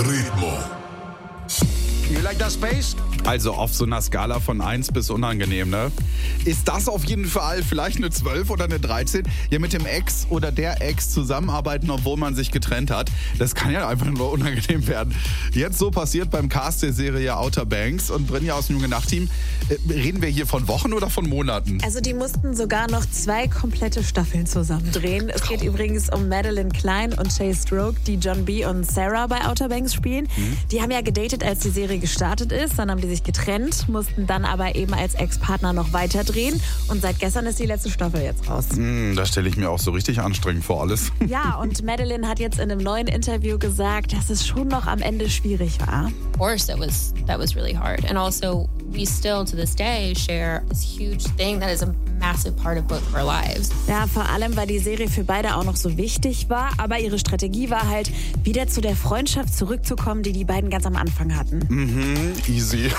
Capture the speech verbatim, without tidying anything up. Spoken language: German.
Ritmo. You like that space? Also auf so einer Skala von eins bis unangenehm, ne? Ist das auf jeden Fall vielleicht eine zwölf oder eine dreizehn? Ja, mit dem Ex oder der Ex zusammenarbeiten, obwohl man sich getrennt hat. Das kann ja einfach nur unangenehm werden. Jetzt so passiert beim Cast der Serie Outer Banks und Brynja aus dem Junge Nacht-Team. Äh, reden wir hier von Wochen oder von Monaten? Also die mussten sogar noch zwei komplette Staffeln zusammen drehen. Es geht übrigens um Madeline Klein und Shay Stroke, die John B. und Sarah bei Outer Banks spielen. Mhm. Die haben ja gedatet, als die Serie gestartet ist. Dann haben die sich getrennt, mussten dann aber eben als Ex-Partner noch weiter drehen. Und seit gestern ist die letzte Staffel jetzt raus. Mm, das stelle ich mir auch so richtig anstrengend vor alles. Ja, und Madeline hat jetzt in einem neuen Interview gesagt, dass es schon noch am Ende schwierig war. Of course, that was that was really hard. And also, we still to this day share this huge thing that is a massive part of both of our lives. Ja, vor allem, weil die Serie für beide auch noch so wichtig war. Aber ihre Strategie war halt, wieder zu der Freundschaft zurückzukommen, die die beiden ganz am Anfang hatten. Mhm, easy.